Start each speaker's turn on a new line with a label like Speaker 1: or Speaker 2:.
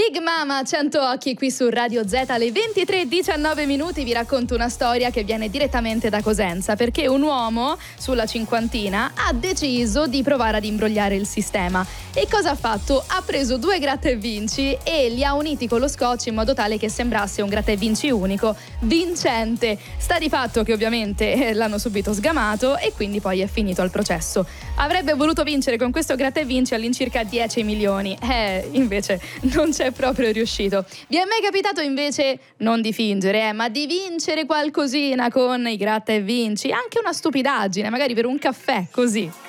Speaker 1: Big Mama 100 occhi qui su Radio Z alle 23:19 vi racconto una storia che viene direttamente da Cosenza, perché un uomo sulla cinquantina ha deciso di provare ad imbrogliare il sistema. E cosa ha fatto? Ha preso 2 gratta e vinci e li ha uniti con lo scotch in modo tale che sembrasse un gratta e vinci unico, vincente. Sta di fatto che ovviamente l'hanno subito sgamato e quindi poi è finito al processo. Avrebbe voluto vincere con questo gratta e vinci all'incirca 10 milioni, invece non c'è proprio riuscito. Vi è mai capitato invece non di fingere, ma di vincere qualcosina con i gratta e vinci? Anche una stupidaggine, magari per un caffè, così.